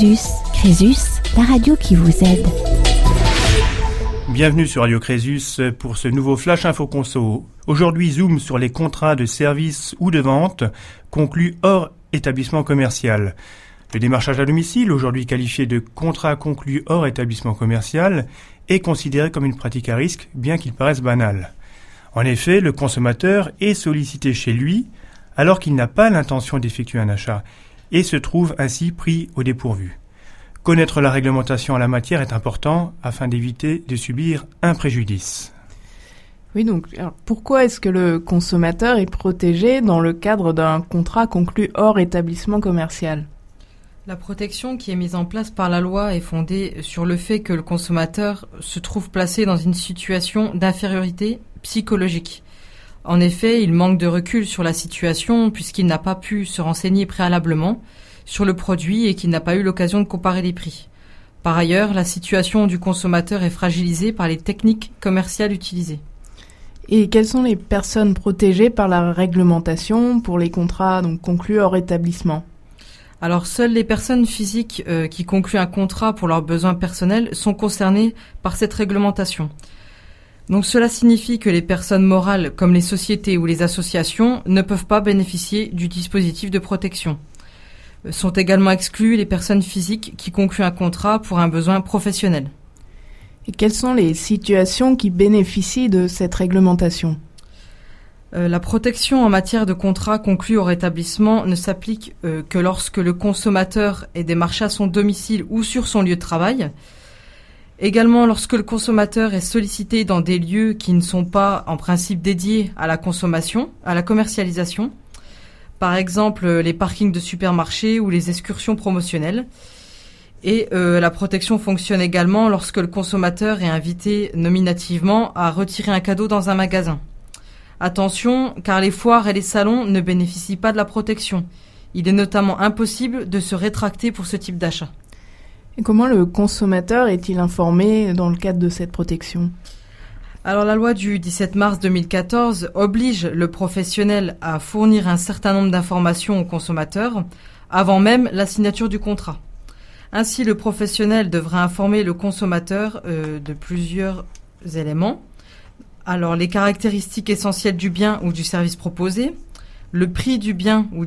Crésus. Crésus, la radio qui vous aide. Bienvenue sur Radio Crésus pour ce nouveau Flash Info Conso. Aujourd'hui, zoom sur les contrats de service ou de vente conclus hors établissement commercial. Le démarchage à domicile, aujourd'hui qualifié de contrat conclu hors établissement commercial, est considéré comme une pratique à risque, bien qu'il paraisse banal. En effet, le consommateur est sollicité chez lui alors qu'il n'a pas l'intention d'effectuer un achat et se trouve ainsi pris au dépourvu. Connaître la réglementation en la matière est important afin d'éviter de subir un préjudice. Oui, donc alors pourquoi est-ce que le consommateur est protégé dans le cadre d'un contrat conclu hors établissement commercial ? La protection qui est mise en place par la loi est fondée sur le fait que le consommateur se trouve placé dans une situation d'infériorité psychologique. En effet, il manque de recul sur la situation puisqu'il n'a pas pu se renseigner préalablement sur le produit et qu'il n'a pas eu l'occasion de comparer les prix. Par ailleurs, la situation du consommateur est fragilisée par les techniques commerciales utilisées. Et quelles sont les personnes protégées par la réglementation pour les contrats conclus hors établissement ? Alors, seules les personnes physiques qui concluent un contrat pour leurs besoins personnels sont concernées par cette réglementation. Donc, cela signifie que les personnes morales, comme les sociétés ou les associations, ne peuvent pas bénéficier du dispositif de protection. Sont également exclues les personnes physiques qui concluent un contrat pour un besoin professionnel. Et quelles sont les situations qui bénéficient de cette réglementation ? La protection en matière de contrat conclu hors établissement ne s'applique que lorsque le consommateur est démarché à son domicile ou sur son lieu de travail. Également lorsque le consommateur est sollicité dans des lieux qui ne sont pas en principe dédiés à la consommation, à la commercialisation. Par exemple, les parkings de supermarchés ou les excursions promotionnelles. Et la protection fonctionne également lorsque le consommateur est invité nominativement à retirer un cadeau dans un magasin. Attention, car les foires et les salons ne bénéficient pas de la protection. Il est notamment impossible de se rétracter pour ce type d'achat. Et comment le consommateur est-il informé dans le cadre de cette protection ? Alors la loi du 17 mars 2014 oblige le professionnel à fournir un certain nombre d'informations au consommateur avant même la signature du contrat. Ainsi, le professionnel devra informer le consommateur de plusieurs éléments. Alors les caractéristiques essentielles du bien ou du service proposé, le prix du bien ou